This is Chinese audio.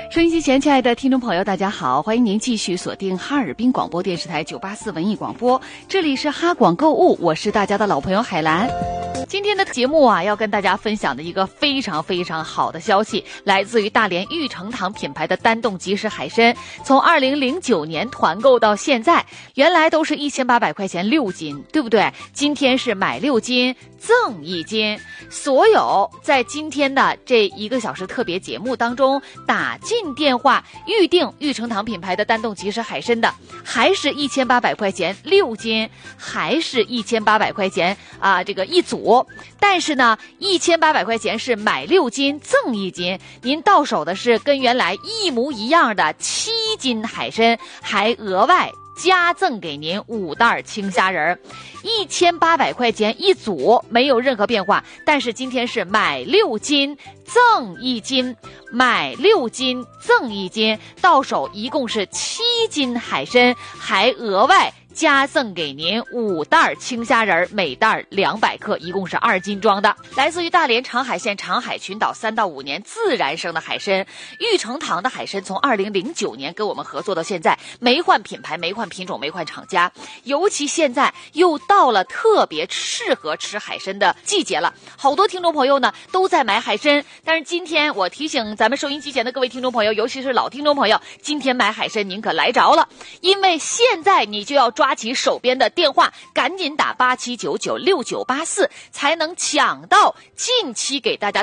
收音机前，亲爱的听众朋友，大家好，欢迎您继续锁定哈尔滨广播电视台984文艺广播，这里是哈广购物，我是大家的老朋友海兰。今天的节目啊，要跟大家分享的一个非常非常好的消息，来自于大连玉成堂品牌的单冻即食海参，从2009年团购到现在，原来都是1800块钱6斤，对不对？今天是买6斤赠1斤，所有在今天的这1个小时特别节目当中打进电话预定玉成堂品牌的单冻即食海参的，还是1800块钱6斤，还是1800块钱这个一组。但是呢，1800块钱是买6斤赠1斤，您到手的是跟原来一模一样的7斤海参，还额外加赠给您5袋青虾仁，1800块钱一组，没有任何变化。但是今天是买6斤赠1斤，买6斤赠1斤，到手一共是7斤海参，还额外加赠给您5袋青虾仁，每袋200克，一共是2斤装的，来自于大连长海县长海群岛3到5年自然生的海参。玉成堂的海参从2009年跟我们合作到现在，没换品牌，没换品种，没换厂家，尤其现在又到了特别适合吃海参的季节了，好多听众朋友呢都在买海参。但是今天我提醒咱们收音机前的各位听众朋友，尤其是老听众朋友，今天买海参您可来着了，因为现在你就要抓起手边的电话，赶紧打87996984，才能抢到近期给大家